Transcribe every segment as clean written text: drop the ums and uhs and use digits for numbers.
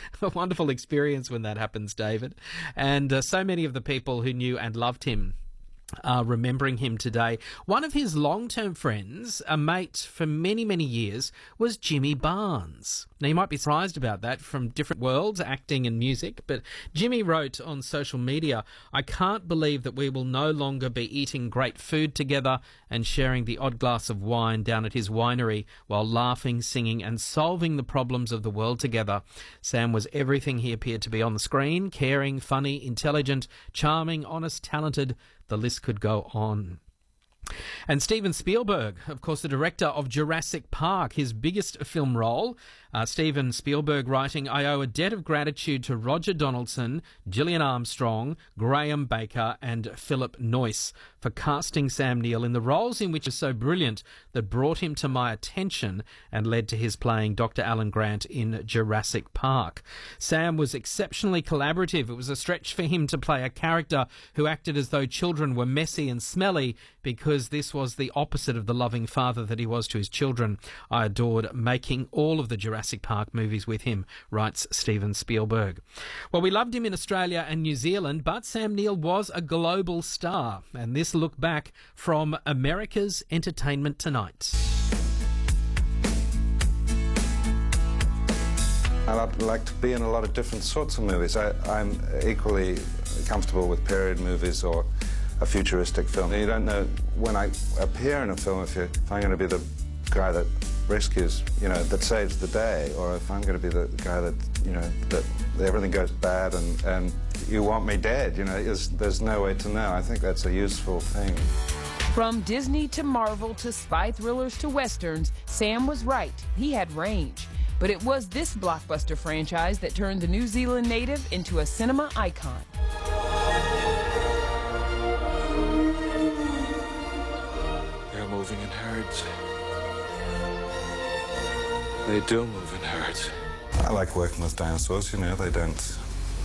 a wonderful experience when that happens, David. And so many of the people who knew and loved him are remembering him today. One of his long-term friends, a mate for many, many years, was Jimmy Barnes. Now, you might be surprised about that, from different worlds, acting and music, but Jimmy wrote on social media, "I can't believe that we will no longer be eating great food together and sharing the odd glass of wine down at his winery while laughing, singing and solving the problems of the world together. Sam was everything he appeared to be on the screen: caring, funny, intelligent, charming, honest, talented. The list could go on." And Steven Spielberg, of course, the director of Jurassic Park, his biggest film role. Steven Spielberg writing, "I owe a debt of gratitude to Roger Donaldson, Gillian Armstrong, Graham Baker and Philip Noyce for casting Sam Neill in the roles in which is so brilliant that brought him to my attention and led to his playing Dr. Alan Grant in Jurassic Park. Sam was exceptionally collaborative. It was a stretch for him to play a character who acted as though children were messy and smelly, because this was the opposite of the loving father that he was to his children. I adored making all of the Jurassic Park movies with him," writes Steven Spielberg. Well, we loved him in Australia and New Zealand, but Sam Neill was a global star. And this look back from America's Entertainment Tonight. I like to be in a lot of different sorts of movies. I'm equally comfortable with period movies or a futuristic film. You don't know when I appear in a film if I'm going to be the guy that rescues, that saves the day, or if I'm going to be the guy that, that everything goes bad and you want me dead. There's no way to know. I think that's a useful thing. From Disney to Marvel to spy thrillers to westerns, Sam was right. He had range. But it was this blockbuster franchise that turned the New Zealand native into a cinema icon. They're moving in herds. They do move in herds. I like working with dinosaurs, they don't...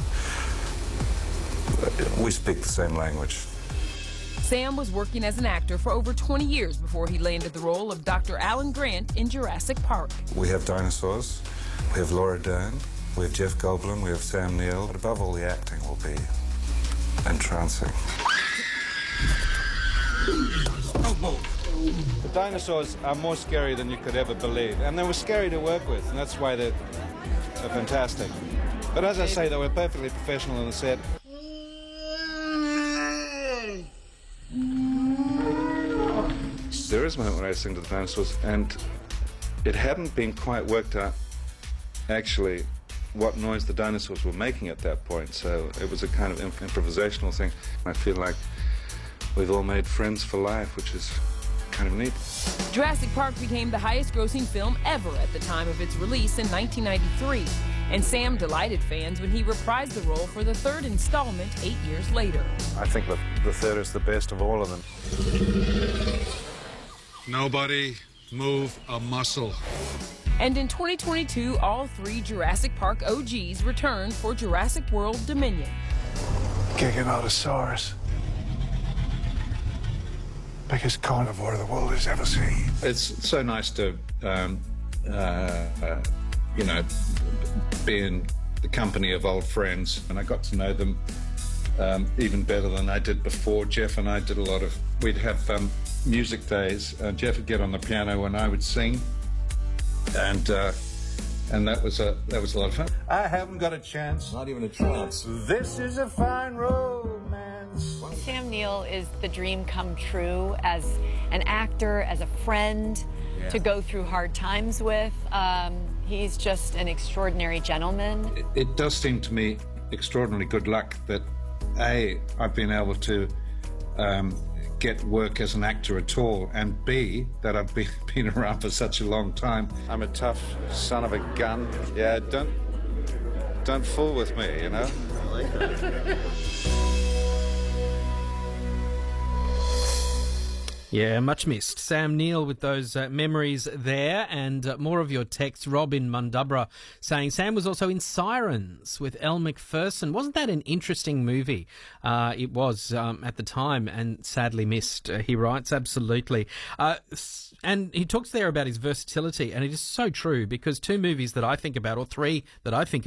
We speak the same language. Sam was working as an actor for over 20 years before he landed the role of Dr. Alan Grant in Jurassic Park. We have dinosaurs, we have Laura Dern, we have Jeff Goldblum, we have Sam Neill. But above all, the acting will be entrancing. The dinosaurs are more scary than you could ever believe, and they were scary to work with, and that's why they're fantastic. But as I say, they were perfectly professional on the set. There is a moment when I sing to the dinosaurs, and it hadn't been quite worked out, actually, what noise the dinosaurs were making at that point, so it was a kind of improvisational thing. I feel like we've all made friends for life, which is kind of neat. Jurassic Park became the highest-grossing film ever at the time of its release in 1993, and Sam delighted fans when he reprised the role for the third installment 8 years later. I think the third is the best of all of them. Nobody move a muscle. And in 2022, all three Jurassic Park OGs returned for Jurassic World Dominion. Giganotosaurus. Biggest carnivore the world has ever seen. It's so nice to, be in the company of old friends, and I got to know them even better than I did before. Jeff and I did a lot of, we'd have music days. Jeff would get on the piano and I would sing, and that was a lot of fun. I haven't got a chance. Not even a chance. This is a fine romance. Sam Neill is the dream come true as an actor, as a friend, to go through hard times with. He's just an extraordinary gentleman. It does seem to me extraordinarily good luck that, A, I've been able to get work as an actor at all, and B, that I've been around for such a long time. I'm a tough son of a gun. Yeah, don't fool with me, I like that. Yeah, much missed. Sam Neill with those memories there, and more of your texts. Robin Mundubra saying Sam was also in Sirens with Elle Macpherson. Wasn't that an interesting movie? It was at the time, and sadly missed, he writes. Absolutely. And he talks there about his versatility, and it is so true, because two movies that I think about, or three that I think